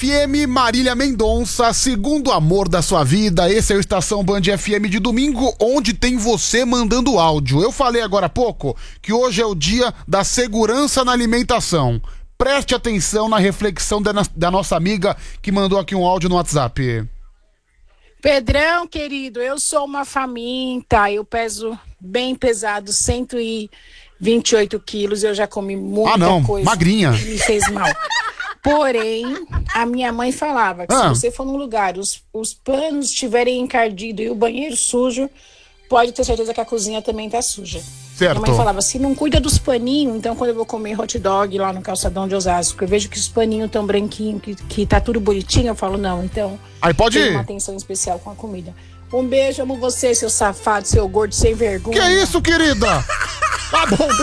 FM Marília Mendonça, segundo amor da sua vida. Esse é o Estação Band FM de domingo, onde tem você mandando áudio. Eu falei agora há pouco que hoje é o dia da segurança na alimentação. Preste atenção na reflexão da nossa amiga que mandou aqui um áudio no WhatsApp. Pedrão, querido, eu sou uma faminta, eu peso bem pesado, 128 quilos, eu já comi muita coisa magrinha. que me fez mal. Porém, a minha mãe falava que se você for num lugar, os panos estiverem encardidos e o banheiro sujo, pode ter certeza que a cozinha também tá suja. Certo. Minha mãe falava, se não cuida dos paninhos, então quando eu vou comer hot dog lá no calçadão de Osasco, eu vejo que os paninhos tão branquinhos, que tá tudo bonitinho, eu falo, não, então aí pode tem ir. uma atenção especial com a comida. Um beijo, amo você, seu safado, seu gordo sem vergonha. Que isso, querida? Tá bom.